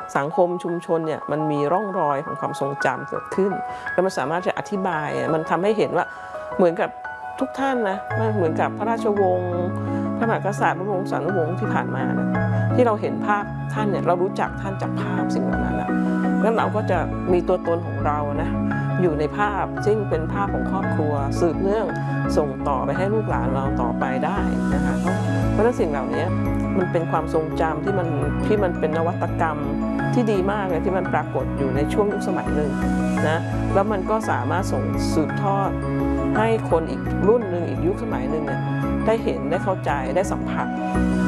สังคมชุมชนเนี่ยมันมีร่องรอยของความทรงจำเกิดขึ้นแล้วมันสามารถจะอธิบายมันทำให้เห็นว่าเหมือนกับทุกท่านนะมันเหมือนกับพระราชวงศ์พระมหากษัตริย์พระวงศานุวงศ์ที่ผ่านมานะที่เราเห็นภาพท่านเนี่ยเรารู้จักท่านจากภาพสิ่งเหล่านั้นแล้วเราก็จะมีตัวตนของเรานะอยู่ในภาพซึ่งเป็นภาพของครอบครัวสืบเนื่องส่งต่อไปให้ลูกหลานเราต่อไปได้นะคะเพราะฉะนั้นสิ่งเหล่านี้มันเป็นความทรงจำที่มันเป็นนวัตกรรมที่ดีมากเลยที่มันปรากฏอยู่ในช่วงยุคสมัยหนึ่งนะแล้วมันก็สามารถส่งสืบทอดให้คนอีกรุ่นหนึ่งอีกยุคสมัยหนึ่งเนี่ยได้เห็นได้เข้าใจได้สัมผัส